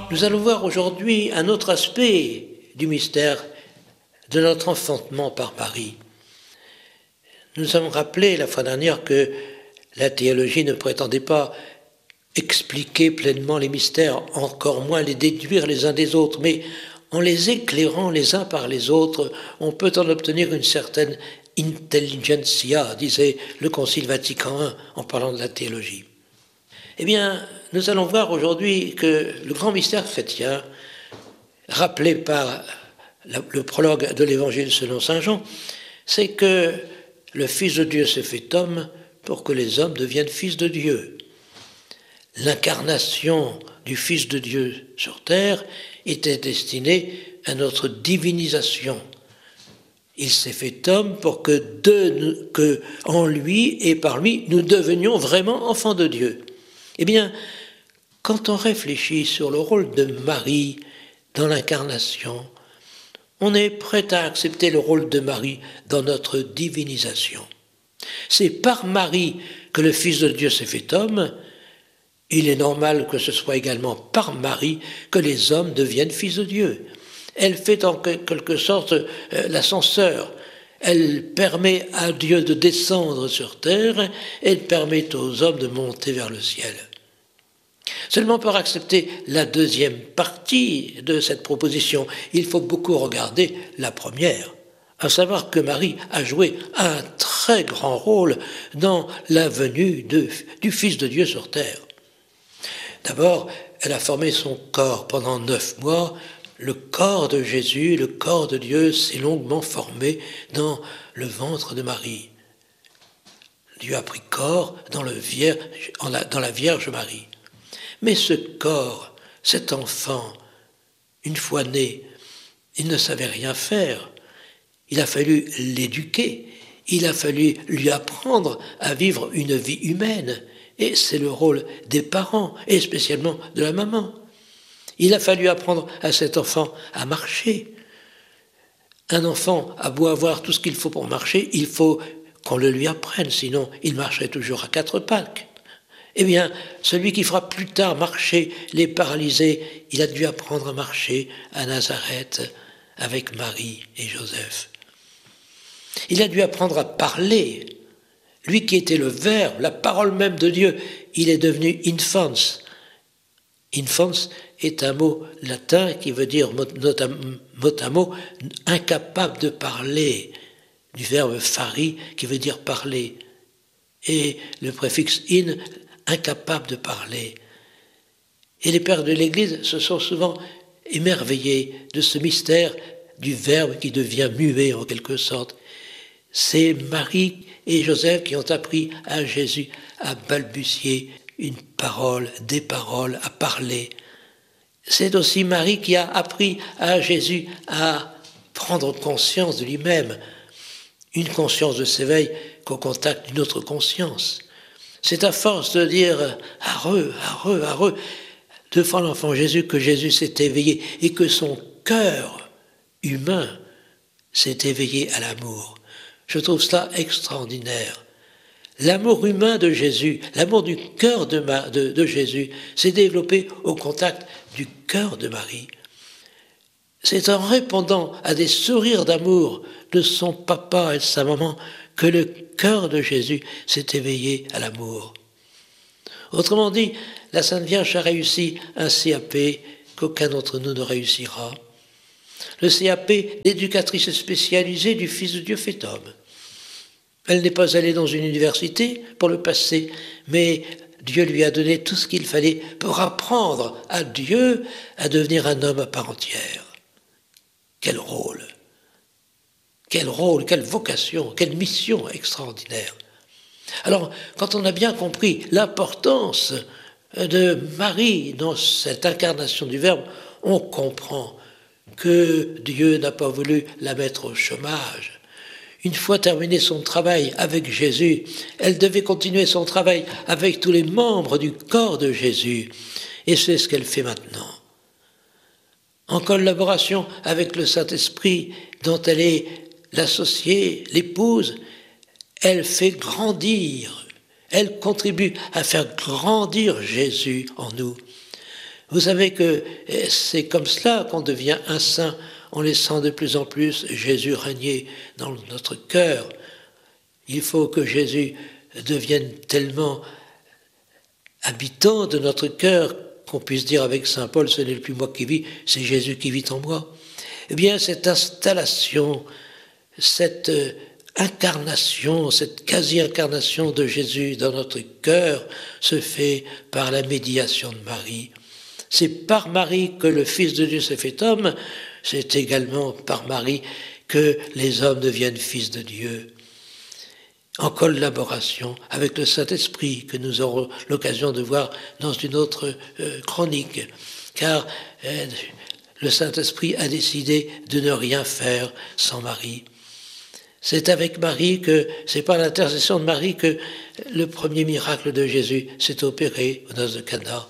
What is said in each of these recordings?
Nous allons voir aujourd'hui un autre aspect du mystère de notre enfantement par Marie. Nous avons rappelé la fois dernière que la théologie ne prétendait pas expliquer pleinement les mystères, encore moins les déduire les uns des autres, mais en les éclairant les uns par les autres, on peut en obtenir une certaine intelligentsia, disait le Concile Vatican I en parlant de la théologie. Eh bien, nous allons voir aujourd'hui que le grand mystère chrétien, rappelé par le prologue de l'Évangile selon saint Jean, c'est que le Fils de Dieu s'est fait homme pour que les hommes deviennent fils de Dieu. L'incarnation du Fils de Dieu sur terre était destinée à notre divinisation. Il s'est fait homme pour que en lui et par lui, nous devenions vraiment enfants de Dieu. Eh bien, quand on réfléchit sur le rôle de Marie dans l'incarnation, on est prêt à accepter le rôle de Marie dans notre divinisation. C'est par Marie que le Fils de Dieu s'est fait homme. Il est normal que ce soit également par Marie que les hommes deviennent fils de Dieu. Elle fait en quelque sorte l'ascenseur. Elle permet à Dieu de descendre sur terre, elle permet aux hommes de monter vers le ciel. Seulement pour accepter la deuxième partie de cette proposition, il faut beaucoup regarder la première, à savoir que Marie a joué un très grand rôle dans la venue du Fils de Dieu sur terre. D'abord, elle a formé son corps pendant 9 mois. Le corps de Jésus, le corps de Dieu s'est longuement formé dans le ventre de Marie. Dieu a pris corps dans la Vierge Marie. Mais ce corps, cet enfant, une fois né, il ne savait rien faire. Il a fallu l'éduquer, il a fallu lui apprendre à vivre une vie humaine. Et c'est le rôle des parents, et spécialement de la maman. Il a fallu apprendre à cet enfant à marcher. Un enfant a beau avoir tout ce qu'il faut pour marcher, il faut qu'on le lui apprenne, sinon il marcherait toujours à 4 pattes. Eh bien, celui qui fera plus tard marcher les paralysés, il a dû apprendre à marcher à Nazareth avec Marie et Joseph. Il a dû apprendre à parler. Lui qui était le Verbe, la parole même de Dieu, il est devenu infans. Infans est un mot latin qui veut dire mot à mot incapable de parler, du verbe fari qui veut dire parler. Et le préfixe in, incapable de parler. Et les pères de l'Église se sont souvent émerveillés de ce mystère du Verbe qui devient muet en quelque sorte. C'est Marie et Joseph qui ont appris à Jésus à balbutier une parole, des paroles, à parler. C'est aussi Marie qui a appris à Jésus à prendre conscience de lui-même, une conscience de s'éveil qu'au contact d'une autre conscience. C'est à force de dire « arreux, arreux, arreux » devant l'enfant Jésus que Jésus s'est éveillé et que son cœur humain s'est éveillé à l'amour. Je trouve cela extraordinaire. L'amour humain de Jésus, l'amour du cœur de Jésus s'est développé au contact du cœur de Marie. C'est en répondant à des sourires d'amour de son papa et de sa maman que le cœur de Jésus s'est éveillé à l'amour. Autrement dit, la Sainte Vierge a réussi un CAP qu'aucun d'entre nous ne réussira. Le CAP d'éducatrice spécialisée du Fils de Dieu fait homme. Elle n'est pas allée dans une université pour le passer, mais Dieu lui a donné tout ce qu'il fallait pour apprendre à Dieu à devenir un homme à part entière. Quel rôle, quelle vocation, quelle mission extraordinaire. Alors, quand on a bien compris l'importance de Marie dans cette incarnation du Verbe, on comprend que Dieu n'a pas voulu la mettre au chômage. Une fois terminé son travail avec Jésus, elle devait continuer son travail avec tous les membres du corps de Jésus. Et c'est ce qu'elle fait maintenant. En collaboration avec le Saint-Esprit, dont elle est l'associée, l'épouse, elle fait grandir, elle contribue à faire grandir Jésus en nous. Vous savez que c'est comme cela qu'on devient un saint, en laissant de plus en plus Jésus régner dans notre cœur. Il faut que Jésus devienne tellement habitant de notre cœur qu'on puisse dire avec saint Paul, ce n'est plus moi qui vis, c'est Jésus qui vit en moi. Eh bien, cette installation, cette incarnation, cette quasi-incarnation de Jésus dans notre cœur se fait par la médiation de Marie. C'est par Marie que le Fils de Dieu s'est fait homme, c'est également par Marie que les hommes deviennent fils de Dieu, en collaboration avec le Saint-Esprit, que nous aurons l'occasion de voir dans une autre chronique, car le Saint-Esprit a décidé de ne rien faire sans Marie. C'est avec Marie que, c'est par l'intercession de Marie que le premier miracle de Jésus s'est opéré aux noces de Cana.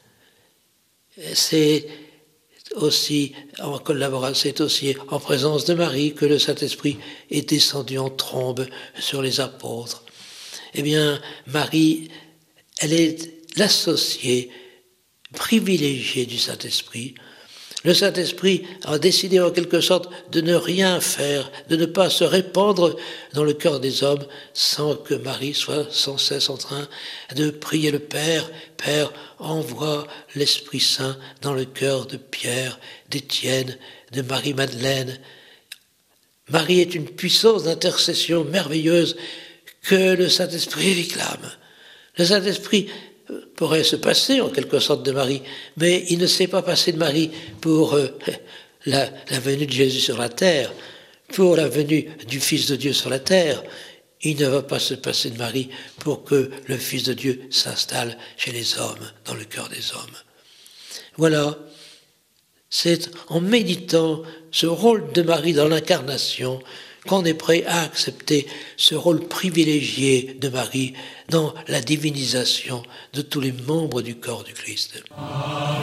C'est aussi en collaboration, c'est aussi en présence de Marie que le Saint-Esprit est descendu en trombe sur les apôtres. Eh bien, Marie, elle est l'associée privilégiée du Saint-Esprit. Le Saint-Esprit a décidé en quelque sorte de ne rien faire, de ne pas se répandre dans le cœur des hommes sans que Marie soit sans cesse en train de prier le Père. Père, envoie l'Esprit Saint dans le cœur de Pierre, d'Étienne, de Marie-Madeleine. Marie est une puissance d'intercession merveilleuse que le Saint-Esprit réclame. Le Saint-Esprit pourrait se passer en quelque sorte de Marie, mais il ne s'est pas passé de Marie pour la venue de Jésus sur la terre, pour la venue du Fils de Dieu sur la terre. Il ne va pas se passer de Marie pour que le Fils de Dieu s'installe chez les hommes, dans le cœur des hommes. Voilà, c'est en méditant ce rôle de Marie dans l'incarnation qu'on est prêt à accepter ce rôle privilégié de Marie dans la divinisation de tous les membres du corps du Christ.